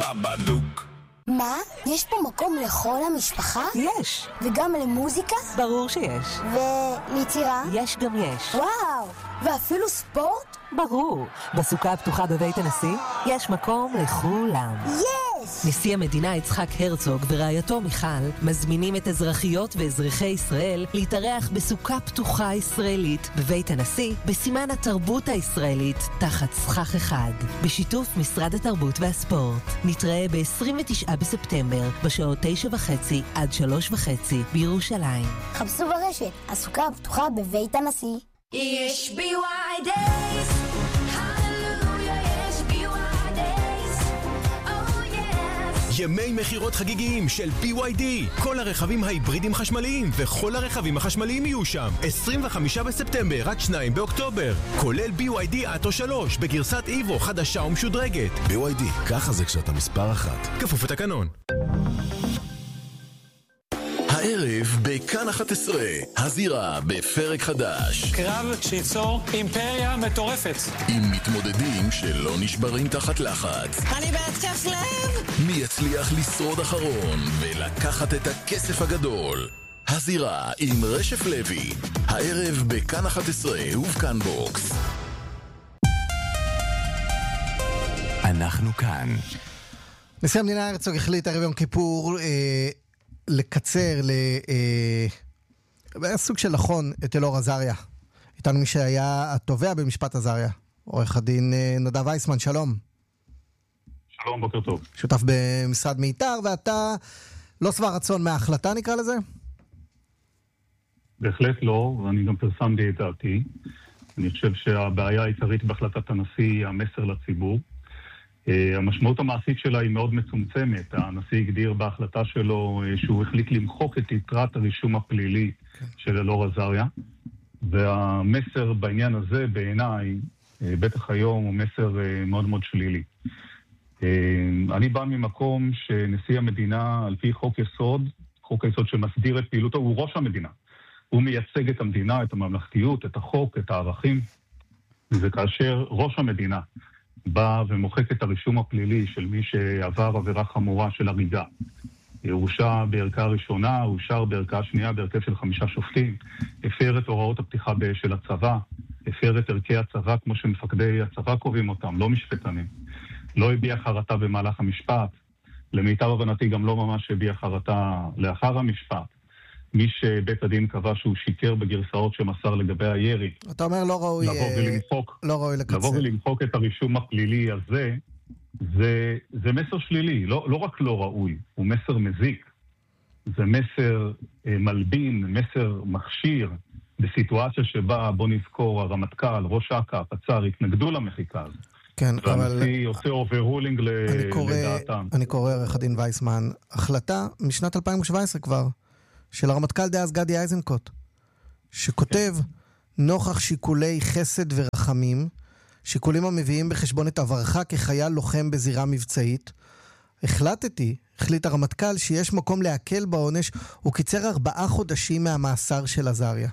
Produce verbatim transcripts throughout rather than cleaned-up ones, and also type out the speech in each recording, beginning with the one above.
בבלוק. מה? יש פה מקום לכל המשפחה? יש. וגם למוזיקה? ברור שיש. וליצירה? יש גם יש. וואו, ואפילו ספורט? ברור. בסוכה הפתוחה בבית הנשיא יש מקום לכולם. יש! נשיא המדינה יצחק הרצוג ורעייתו מיכל מזמינים את אזרחיות ואזרחי ישראל להתארח בסוכה פתוחה ישראלית בבית הנשיא בסימן התרבות הישראלית תחת סכך אחד בשיתוף משרד התרבות והספורט. נתראה ב-עשרים ותשעה בספטמבר בשעות תשע וחצי עד שלוש וחצי בירושלים. חפשו ברשת, הסוכה הפתוחה בבית הנשיא. יש בי וואי דייז, הללויה, יש בי וואי דייז, oh yes. ימי מחירות חגיגיים של בי וואי די. כל הרכבים ההיברידים חשמליים וכל הרכבים החשמליים יהיו שם. עשרים וחמישה בספטמבר עד שניים באוקטובר. כולל בי וואי די אטו שלוש בגרסת איבו חדשה ומשודרגת. בי וואי די, ככה זה כשאתה מספר אחת. כפוף לתקנון. הערב בכאן אחת עשרה, הזירה בפרק חדש. קרב שיצור אימפריה מטורפת. עם מתמודדים שלא נשברים תחת לחץ. אני בהתקף לב! מי יצליח לשרוד אחרון ולקחת את הכסף הגדול? הזירה עם רשף לוי. הערב בכאן אחת עשרה ובכאן בוקס. אנחנו כאן. נשיא המדינה הרצוג החליט ערב יום כיפור אה, לקצר לסוג של לחון את אלאור עזריה. איתנו מי שהיה התובע במשפט עזריה, עורך הדין נדב וייסמן, שלום. שלום, בוקר טוב. שותף במשרד מיתר, ואתה לא שבע רצון מההחלטה, נקרא לזה? בהחלט לא, ואני גם פרסמתי את דעתי. אני חושב שהבעיה העיקרית בהחלטת הנשיא היא המסר לציבור. המשמעות המעשית שלה היא מאוד מצומצמת. הנשיא הגדיר בהחלטה שלו שהוא החליט למחוק את יתרת הרישום הפלילי של אלאור עזריה, והמסר בעניין הזה בעיניי, בטח היום, הוא מסר מאוד מאוד שלילי. אני בא ממקום שנשיא המדינה, על פי חוק יסוד, חוק היסוד שמסדיר את פעילותו, הוא ראש המדינה. הוא מייצג את המדינה, את הממלכתיות, את החוק, את הערכים, וכאשר ראש המדינה בא ומוחק את הרישום הפלילי של מי שעבר עבירה חמורה של הריגה, הורשע בערכה הראשונה, הורשע בערכה השנייה, בהרכב של חמישה שופטים, הפר את הוראות הפתיחה באש של הצבא, הפר את ערכי הצבא כמו שמפקדי הצבא קובעים אותם, לא משפטנים, לא הביע חרטה במהלך המשפט, למיטב הבנתי גם לא ממש הביע חרטה לאחר המשפט, מי שבית הדין קבע שהוא שיקר בגרסאות שמסר לגבי הירי. אתה אומר לא ראוי, לבוא ולמחוק, לא ראוי לקצר. לבוא ולמחוק את הרישום הפלילי הזה, זה, זה מסר שלילי, לא, לא רק לא ראוי, הוא מסר מזיק. זה מסר אה, מלבין, מסר מכשיר, בסיטואציה שבה, בוא נזכור, הרמטכ"ל, ראש אכ"א, הפצ"ר, התנגדו למחיקה הזו. כן, אבל... והנשיא עושה אוברולינג לדעתם. אני קורא עורך הדין וייסמן, החלטה משנת אלפיים שבע עשרה כבר, של הרמטכ"ל דאז גדי איזנקוט, שכותב, נוכח שיקולי חסד ורחמים, שיקולים המביאים בחשבון את עברך כחייל לוחם בזירה מבצעית, החלטתי, החליט הרמטכ"ל, שיש מקום להקל בעונש, הוא קיצר ארבעה חודשים מהמאסר של עזריה.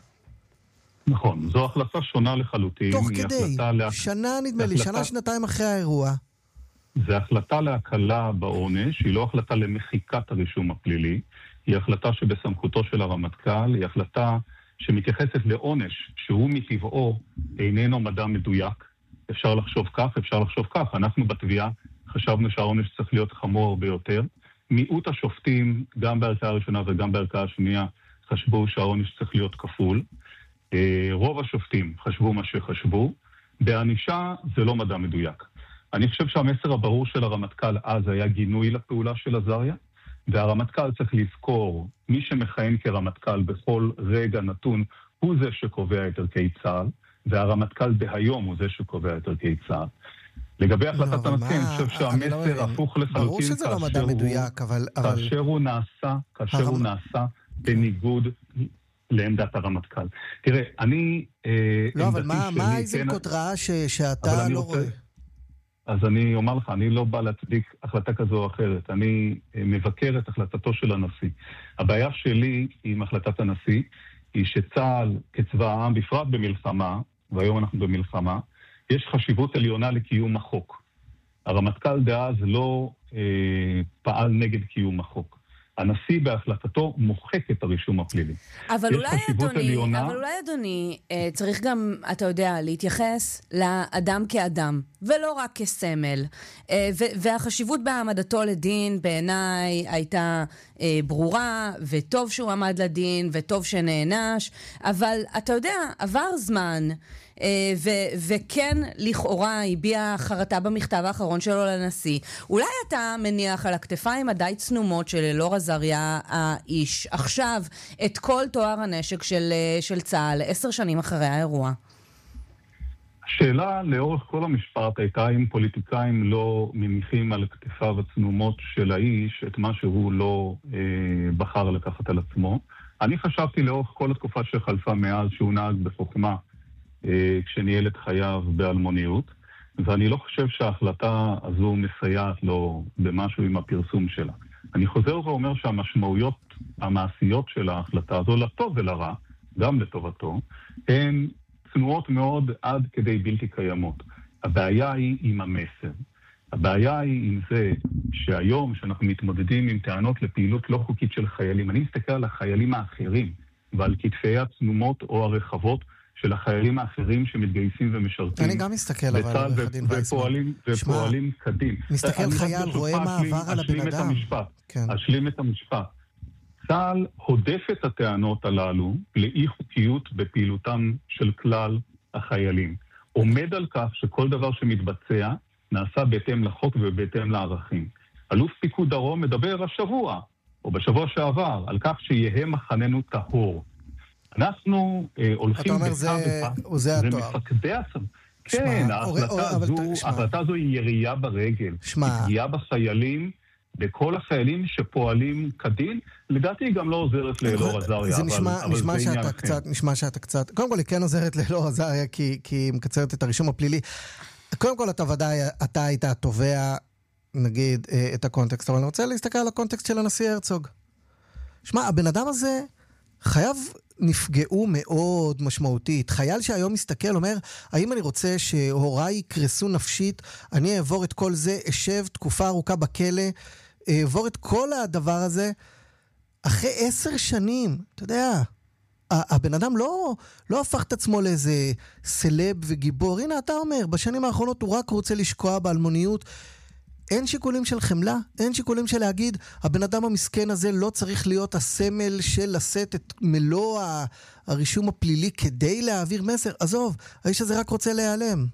נכון, זו החלטה שונה לחלוטין. תוך כדי, לה... שנה נדמה לי, החלטה... שנה שנתיים אחרי האירוע. זה החלטה להקלה בעונש, היא לא החלטה למחיקת הרישום הפלילי, היא החלטה שבסמכותו של הרמטכ"ל, היא החלטה שמתייחסת לעונש, שהוא מטבעו איננו מדע מדויק. אפשר לחשוב כך, אפשר לחשוב כך. אנחנו בתביעה חשבנו שהעונש צריך להיות חמור הרבה יותר. מיעוט השופטים, גם בערכאה הראשונה וגם בערכאה השנייה, חשבו שהעונש צריך להיות כפול. רוב השופטים חשבו מה שחשבו. בענישה זה לא מדע מדויק. אני חושב שהמסר הברור של הרמטכ"ל אז היה גינוי לפעולה של עזריה, והרמטכ"ל צריך לזכור, מי שמכהן כרמטכ"ל בכל רגע נתון, הוא זה שקובע את ערכי צה"ל, והרמטכ"ל בהיום הוא זה שקובע את ערכי צה"ל. לגבי החלטת הנשיא, אני חושב שהמסר הפוך לחלוטין, כאשר הוא נעשה, כאשר הוא נעשה בניגוד לעמדת הרמטכ"ל. תראה, אני... לא, אבל מה איזנקוט ראה שאתה לא רואה? אז אני אומר לך, אני לא בא להצדיק החלטה כזו או אחרת. אני מבקר את החלטתו של הנשיא. הבעיה שלי עם החלטת הנשיא היא שצה"ל כצבא העם, בפרט במלחמה, והיום אנחנו במלחמה, יש חשיבות עליונה לקיום החוק. הרמטכ"ל דאז לא אה, פעל נגד קיום החוק. הנשיא בהחלטתו מוחק את הרישום הפלילי. אבל אולי אדוני, עליונה... אבל אולי אדוני, צריך גם, אתה יודע, להתייחס לאדם כאדם, ולא רק כסמל. והחשיבות בהעמדתו לדין בעיניי הייתה ברורה, וטוב שהוא עמד לדין, וטוב שנענש, אבל אתה יודע, עבר זמן, ו- וכן לכאורה הביע חרטה במכתב האחרון שלו לנשיא. אולי אתה מניח על הכתפיים הדי צנומות של אלאור עזריה האיש עכשיו את כל תואר הנשק של, של צה"ל עשר שנים אחרי האירוע? השאלה לאורך כל המשפט הייתה אם פוליטיקאים לא מניחים על כתפיו הצנומות של האיש את מה שהוא לא אה, בחר לקחת על עצמו. אני חשבתי לאורך כל התקופה שחלפה מאז שהוא נהג בחוכמה כשניהל את חייו באלמוניות, ואני לא חושב שההחלטה הזו מסייעת לו במשהו עם הפרסום שלה. אני חוזר ואומר שהמשמעויות המעשיות של ההחלטה הזו, לטוב ולרע, גם לטובתו, הן צנועות מאוד עד כדי בלתי קיימות. הבעיה היא עם המסר. הבעיה היא עם זה שהיום שאנחנו מתמודדים עם טענות לפעילות לא חוקית של חיילים, אני מסתכל על החיילים האחרים ועל כתפי הצנומות או הרחבות של החיילים האחרים שמתגייסים ומשרתים. אני גם מסתכל אבל עורך דין וייסמן. ופועלים, ופועלים קדים. מסתכל חייל, רואה מעבר על הבן אדם. אשלים את המשפט. צה"ל הודף את הטענות הללו לאי חוקיות בפעילותם של כלל החיילים. עומד על כך שכל דבר שמתבצע נעשה בהתאם לחוק ובהתאם לערכים. אלוף פיקוד דרום מדבר השבוע, או בשבוע שעבר, על כך שיהיה מחננו טהור. אנחנו אה, הולכים בקו זה ומפקדי עצמם. כן, ההחלטה הזו היא ירייה ברגל. היא פגיעה בחיילים, בכל החיילים שפועלים כדין. לדעתי היא גם לא עוזרת לאלאור עזריה. זה נשמע שאתה קצת... קודם כל היא כן עוזרת לאלאור עזריה כי היא מקצרת את הרישום הפלילי. קודם כל אתה ודאי, אתה היית תובע, נגיד, את הקונטקסט, אבל אני רוצה להסתכל על הקונטקסט של הנשיא הרצוג. שמע, הבן אדם הזה חייב... נפגעו מאוד משמעותית. חייל שהיום מסתכל אומר, האם אני רוצה שהוריי יקרסו נפשית, אני אעבור את כל זה, אשב תקופה ארוכה בכלא, אעבור את כל הדבר הזה, אחרי עשר שנים, אתה יודע, הבן אדם לא, לא הפך את עצמו לאיזה סלב וגיבור. הנה אתה אומר, בשנים האחרונות הוא רק רוצה לשקוע באלמוניות, אין שיקולים של חמלה, אין שיקולים של להגיד, הבן אדם המסכן הזה לא צריך להיות הסמל של לשאת את מלוא הרישום הפלילי כדי להעביר מסר. עזוב, האיש הזה רק רוצה להיעלם.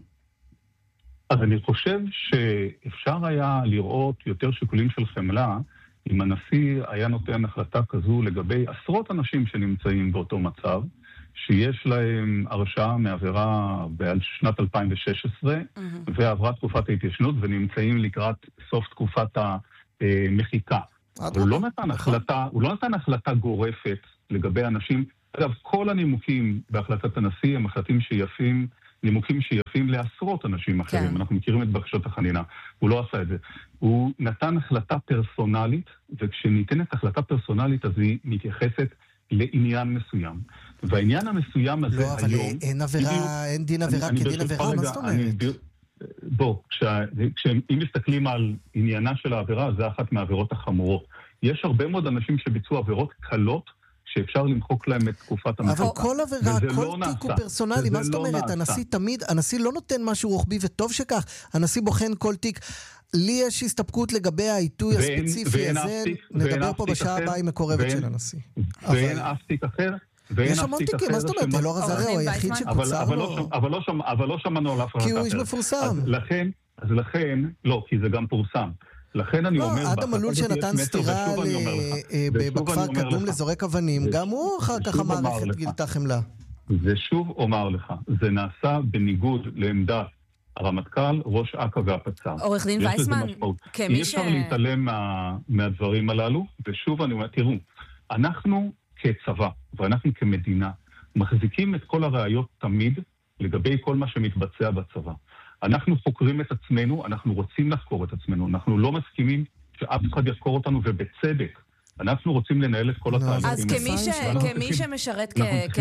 אז אני חושב שאפשר היה לראות יותר שיקולים של חמלה, אם הנשיא היה נותן החלטה כזו לגבי עשרות אנשים שנמצאים באותו מצב, שיש להם הרשעה מעבירה בשנת אלפיים ושש עשרה, mm-hmm. ועברה תקופת ההתיישנות, ונמצאים לקראת סוף תקופת המחיקה. הוא לא נתן החלטה, הוא לא נתן החלטה גורפת לגבי אנשים. אגב, כל הנימוקים בהחלטת הנשיא הם החלטים שיפים, נימוקים שיפים לעשרות אנשים אחרים. כן. אנחנו מכירים את בקשות החנינה. הוא לא עשה את זה. הוא נתן החלטה פרסונלית, וכשניתנת החלטה פרסונלית, אז היא מתייחסת לעניין מסוים. והעניין המסוים הזה לא, אבל היום... אין עבירה, אין דין עבירה כדין עבירה, מה זאת אומרת? בוא, כשאם מסתכלים על עניינה של העבירה, זה אחת מהעבירות החמורות. יש הרבה מאוד אנשים שביצעו עבירות קלות, שאפשר למחוק להם את תקופת המחוקה. אבל כל עבירה, כל תיק הוא פרסונלי, מה זאת אומרת? הנשיא תמיד, הנשיא לא נותן משהו רוחבי, וטוב שכך, הנשיא בוחן כל תיק. לי יש הסתפקות לגבי העיתוי הספציפי הזה, נדבר פה בשעה הבאה עם מקורבת של הנשיא. ואין אף תיק אחר, יש המון תיקים, מה זאת אומרת? אלאור עזריה הוא היחיד שקוצר לו. אבל לא שמענו על אף אחד אחר. כי הוא איש מפורסם. אז לכן, לא, כי זה גם פורסם. לכן אני אומר... לא, אדם מלול שנתן סתירה בכפר קדום לזורק אבנים, גם הוא אחר כך המערכת גילתה חמלה. זה שוב אומר לך, זה נעשה בניגוד לעמדת הרמטכ"ל, ראש אכ"א והפצ"ר. עורך דין וייסמן, כמי ש... אי אפשר להתעלם מה, מהדברים הללו, ושוב אני אומר, תראו, אנחנו כצבא, ואנחנו כמדינה, מחזיקים את כל הראיות תמיד לגבי כל מה שמתבצע בצבא. אנחנו חוקרים את עצמנו, אנחנו רוצים לחקור את עצמנו, אנחנו לא מסכימים שאף אחד יחקור אותנו, ובצדק. אנחנו רוצים לנהל את כל התהליכים. אז כמי שמשרת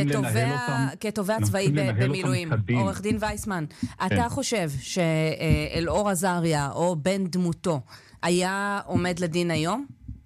כתובע צבאי במילואים, עורך דין וייסמן, אתה חושב שאלאור עזריה או בן דמותו היה עומד לדין היום?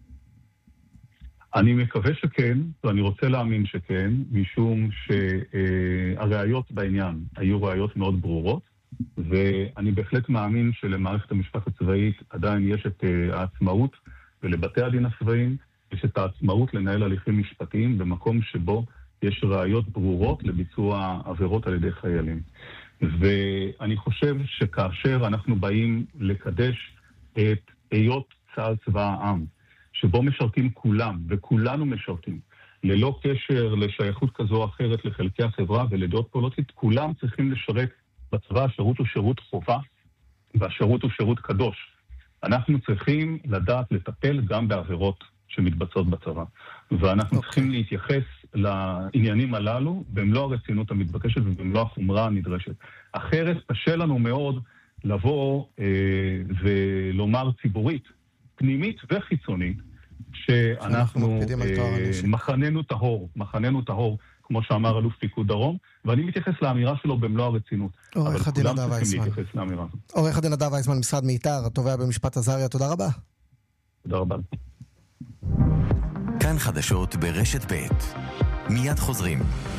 אני מקווה שכן, ואני רוצה להאמין שכן, משום שהראיות בעניין היו ראיות מאוד ברורות, ואני בהחלט מאמין שלמערכת המשפט הצבאית עדיין יש את העצמאות, ולבתי הדין הצבאיים יש את העצמאות לנהל הליכים משפטיים במקום שבו יש ראיות ברורות לביצוע עבירות על ידי חיילים. ואני חושב שכאשר אנחנו באים לקדש את היות צה"ל צבא העם, שבו משרתים כולם, וכולנו משרתים, ללא קשר לשייכות כזו או אחרת לחלקי החברה ולדעות פוליטית, כולם צריכים לשרת בצבא. השירות הוא שירות חובה, והשירות הוא שירות קדוש. אנחנו צריכים לדעת לטפל גם בעבירות שמתבצעות בצבא. ואנחנו okay. צריכים להתייחס לעניינים הללו במלוא הרצינות המתבקשת ובמלוא החומרה הנדרשת. אחרת קשה לנו מאוד לבוא אה, ולומר ציבורית, פנימית וחיצונית, שאנחנו אה, מחננו טהור, מחננו טהור, כמו שאמר אלוף פיקוד דרום, ואני מתייחס לאמירה שלו במלוא הרצינות. אבל כולם צריכים להתייחס לאמירה הזאת. עורך הדין נדב וייסמן, משרד מיתר, התובע במשפט עזריה, תודה רבה. תודה רבה. כאן חדשות ברשת ב' מיד חוזרים.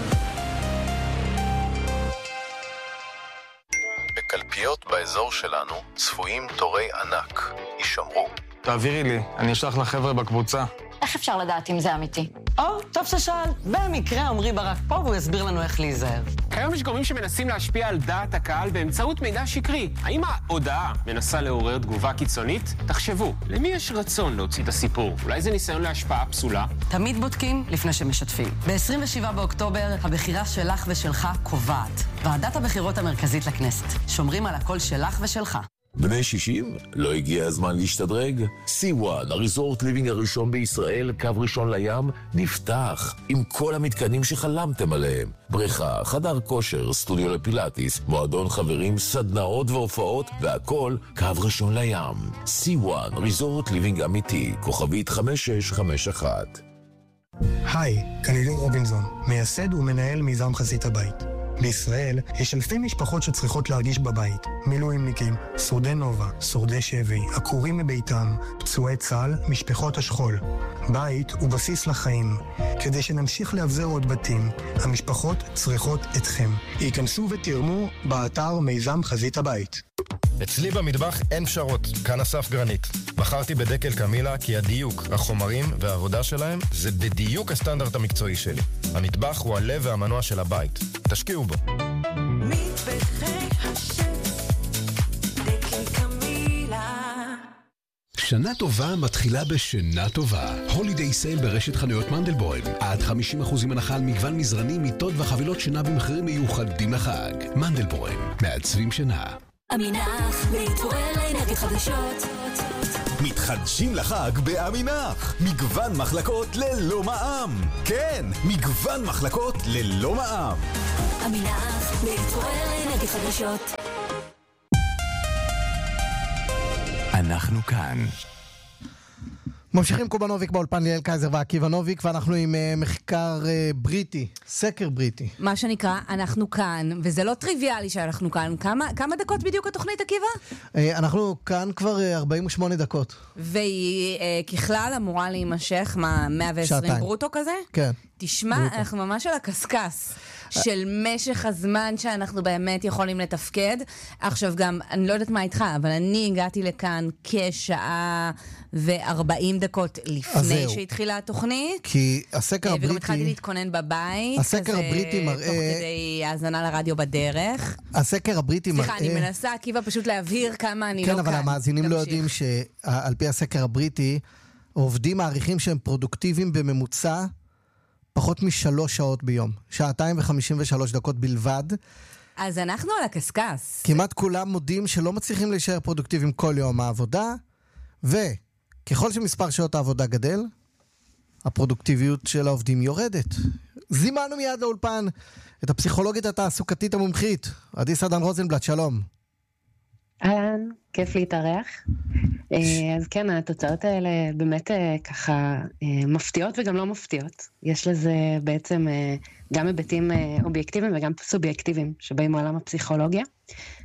בקלפיות באזור שלנו צפויים תורי ענק. יישמרו. תעבירי לי, אני אשלח לחבר'ה בקבוצה. איך אפשר לדעת אם זה אמיתי? או, טוב ששאל. במקרה עמרי ברק פה והוא יסביר לנו איך להיזהר. כיום יש גורמים שמנסים להשפיע על דעת הקהל באמצעות מידע שקרי. האם ההודעה מנסה לעורר תגובה קיצונית? תחשבו, למי יש רצון להוציא את הסיפור? אולי זה ניסיון להשפעה פסולה? תמיד בודקים לפני שמשתפים. ב-עשרים ושבעה באוקטובר הבחירה שלך ושלך קובעת. ועדת הבחירות המרכזית לכנסת. שומרים על הקול שלך ושלך. בני שישים? לא הגיע הזמן להשתדרג? סי וואן, הריזורט ליבינג הראשון בישראל, קו ראשון לים, נפתח עם כל המתקנים שחלמתם עליהם. בריכה, חדר כושר, סטודיו לפילאטיס, מועדון חברים, סדנאות והופעות, והכל קו ראשון לים. סי וואן, ריזורט ליבינג אמיתי, כוכבית חמש שש חמש אחת. היי, כאן אילן רובינזון, מייסד ומנהל מיזם חזית הבית. בישראל יש אלפי משפחות שצריכות להרגיש בבית. מילואימניקים, שורדי נובה, שורדי שבי, עקורים מביתם, פצועי צה"ל, משפחות השכול. בית הוא בסיס לחיים. כדי שנמשיך להבזר עוד בתים, המשפחות צריכות אתכם. ייכנסו ותרמו באתר מיזם חזית הבית. אצלי במטבח אין פשרות, כאן אסף גרנית. בחרתי בדקל קמילה כי הדיוק, החומרים והעבודה שלהם זה בדיוק הסטנדרט המקצועי שלי. המטבח הוא הלב והמנוע של הבית. תשקיעו בו. מטבחי השף, דקל קמילה. שנה טובה מתחילה בשינה טובה. הולידיי סייל ברשת חנויות מנדלבוים. עד חמישים אחוז הנחה על מגוון מזרני, מיטות וחבילות שינה במחירים מיוחדים לחג. מנדלבוים, מעצבים שינה. אמינח, להתעורר לאנרגיות חדשות. מתחדשים לחג באמינח. מגוון מחלקות ללא מע"מ. כן, מגוון מחלקות ללא מע"מ. אמינח, להתעורר לאנרגיות חדשות. אנחנו כאן. ממשיכים קובנוביק באולפן, ליאל קייזר ועקיבא נוביק, ואנחנו עם uh, מחקר uh, בריטי, סקר בריטי. מה שנקרא, אנחנו כאן, וזה לא טריוויאלי שאנחנו כאן. כמה, כמה דקות בדיוק התוכנית, עקיבא? Uh, אנחנו כאן כבר uh, ארבעים ושמונה דקות. והיא uh, ככלל אמורה להימשך, מה, מאה ועשרים שעתיים. ברוטו כזה? כן. תשמע, ברוטו. אנחנו ממש על הקסקס של משך הזמן שאנחנו באמת יכולים לתפקד. עכשיו גם, אני לא יודעת מה איתך, אבל אני הגעתי לכאן כשעה ו-ארבעים דקות לפני שהתחילה התוכנית. כי הסקר הבריטי... וגם התחלתי להתכונן בבית. הסקר הבריטי מראה... תוך כדי האזנה לרדיו בדרך. הסקר הבריטי מראה... סליחה, אני מנסה, עקיבא, פשוט להבהיר כמה אני לא כאן. כן, אבל המאזינים לא יודעים שעל פי הסקר הבריטי, עובדים מעריכים שהם פרודוקטיביים בממוצע פחות משלוש שעות ביום. שעתיים וחמישים ושלוש דקות בלבד. אז אנחנו על הקסקס. כמעט כולם מודים שלא מצליחים להישאר פרודוקטיביים כל יום העבודה, וככל שמספר שעות העבודה גדל, הפרודוקטיביות של העובדים יורדת. זימנו מיד לאולפן את הפסיכולוגית התעסוקתית המומחית, עדי סדן רוזנבלט, שלום. אהלן, כיף להתארח. אז כן, התוצאות האלה באמת ככה מפתיעות וגם לא מפתיעות. יש לזה בעצם גם היבטים אובייקטיביים וגם סובייקטיביים שבאים מעולם הפסיכולוגיה.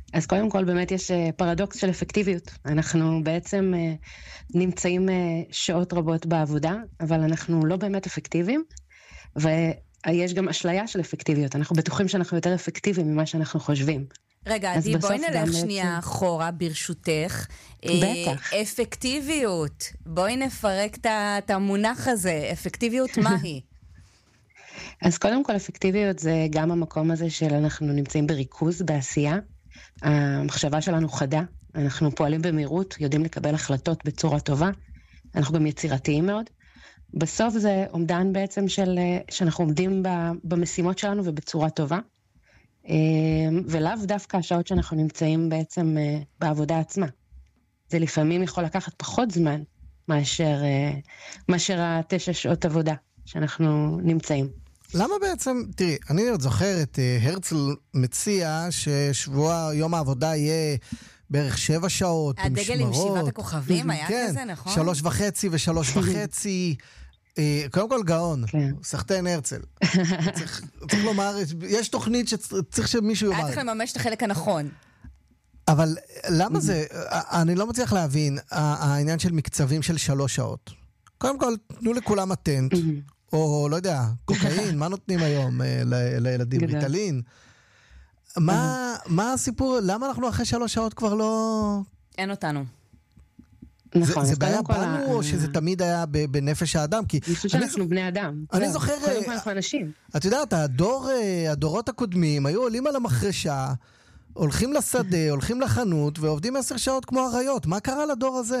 אז קודם כל באמת יש פרדוקס של אפקטיביות. אנחנו בעצם נמצאים שעות רבות בעבודה, אבל אנחנו לא באמת אפקטיביים, ויש גם אשליה של אפקטיביות. אנחנו בטוחים שאנחנו יותר אפקטיביים ממה שאנחנו חושבים. רגע, עדי, בואי נלך שנייה אחורה ברשותך. בטח. אפקטיביות. בואי נפרק את המונח הזה. אפקטיביות מהי? אז קודם כל אפקטיביות זה גם המקום הזה של אנחנו נמצאים בריכוז, בעשייה. המחשבה שלנו חדה, אנחנו פועלים במהירות, יודעים לקבל החלטות בצורה טובה, אנחנו גם יצירתיים מאוד. בסוף זה עומדן בעצם של, שאנחנו עומדים במשימות שלנו ובצורה טובה, ולאו דווקא השעות שאנחנו נמצאים בעצם בעבודה עצמה. זה לפעמים יכול לקחת פחות זמן מאשר, מאשר התשע שעות עבודה שאנחנו נמצאים. למה בעצם, תראי, אני עוד זוכר את הרצל מציע ששבוע יום העבודה יהיה בערך שבע שעות, הדגל עם שבעת הכוכבים, היה כזה, נכון? שלוש וחצי ושלוש וחצי, קודם כל גאון, סחטיין הרצל. צריך לומר, יש תוכנית שצריך שמישהו יאמר. היה צריך לממש את החלק הנכון. אבל למה זה, אני לא מצליח להבין, העניין של מקצבים של שלוש שעות. קודם כל, תנו לכולם אטנט, או לא יודע, קוקאין, מה נותנים היום לילדים? ריטלין? מה הסיפור? למה אנחנו אחרי שלוש שעות כבר לא... אין אותנו. נכון. זה בעיה בנו, או שזה תמיד היה בנפש האדם? אני חושב שאנחנו בני אדם. אני זוכר... קודם כל אנחנו אנשים. את יודעת, הדורות הקודמים היו עולים על המחרשה, הולכים לשדה, הולכים לחנות, ועובדים עשר שעות כמו אריות. מה קרה לדור הזה?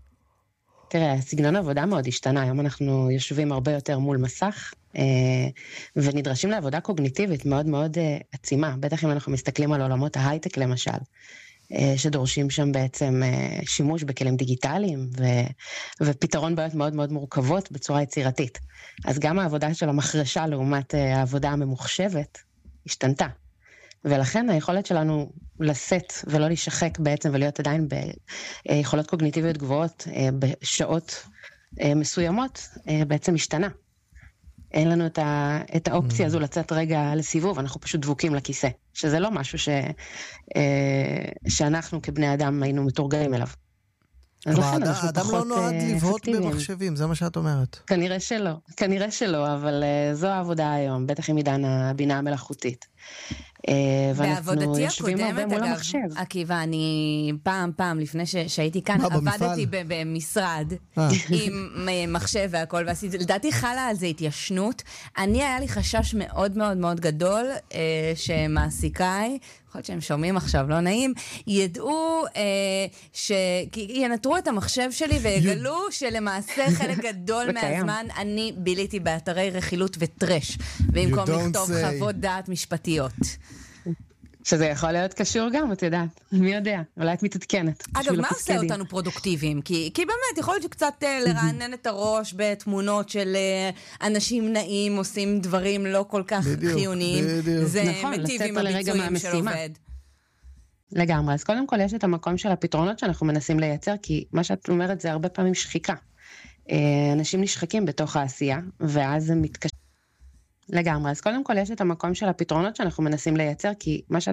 תראה, סגנון העבודה מאוד השתנה, היום אנחנו יושבים הרבה יותר מול מסך, ונדרשים לעבודה קוגניטיבית מאוד מאוד עצימה, בטח אם אנחנו מסתכלים על עולמות ההייטק למשל, שדורשים שם בעצם שימוש בכלים דיגיטליים, ופתרון בעיות מאוד מאוד מורכבות בצורה יצירתית. אז גם העבודה של המחרשה לעומת העבודה הממוחשבת השתנתה. ולכן היכולת שלנו לשאת ולא להישחק בעצם ולהיות עדיין ביכולות קוגניטיביות גבוהות בשעות מסוימות בעצם השתנה. אין לנו את האופציה הזו לצאת רגע לסיבוב, אנחנו פשוט דבוקים לכיסא, שזה לא משהו ש, שאנחנו כבני אדם היינו מתורגלים אליו. האדם לא נועד לבהות במחשבים, זה מה שאת אומרת. כנראה שלא, כנראה שלא, אבל זו העבודה היום, בטח עם עידן הבינה המלאכותית. בעבודתי הקודמת, אגב, עקיבא, אני פעם פעם לפני שהייתי כאן, עבדתי במשרד עם מחשב והכל, לדעתי חלה על זה התיישנות. אני היה לי חשש מאוד מאוד מאוד גדול שמעסיקאי, יכול להיות שהם שומעים עכשיו, לא נעים, ידעו, ינטרו את המחשב שלי ויגלו שלמעשה חלק גדול מהזמן אני ביליתי באתרי רכילות וטרש, במקום לכתוב חוות דעת משפטיות. שזה יכול להיות קשור גם, את יודעת, מי יודע, אולי את מתעדכנת. אגב, מה עושה אותנו פרודוקטיביים? כי, כי באמת, יכול להיות שקצת לרענן את הראש בתמונות של אנשים נעים, עושים דברים לא כל כך חיוניים. זה מטיב עם הביצועים של עובד. לגמרי, אז קודם כל יש את המקום של הפתרונות שאנחנו מנסים לייצר, כי מה שאת אומרת זה הרבה פעמים שחיקה. אנשים נשחקים בתוך העשייה, ואז הם מתקשרים. לגמרי, אז קודם כל יש את המקום של הפתרונות שאנחנו מנסים לייצר, כי מה שאת